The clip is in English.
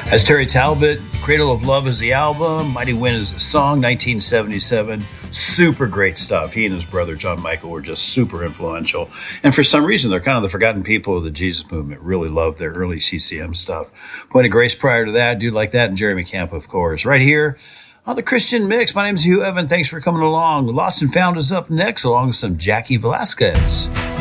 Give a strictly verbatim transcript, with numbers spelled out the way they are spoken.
As Terry Talbot, Cradle of Love is the album, Mighty Wind is the song, nineteen seventy-seven. Super great stuff. He and his brother John Michael were just super influential. And for some reason, they're kind of the forgotten people of the Jesus movement. Really loved their early C C M stuff. Point of Grace prior to that, Dude Like That, and Jeremy Camp, of course. Right here on the Christian Mix. My name is Hugh Evan. Thanks for coming along. Lost and Found is up next, along with some Jackie Velasquez.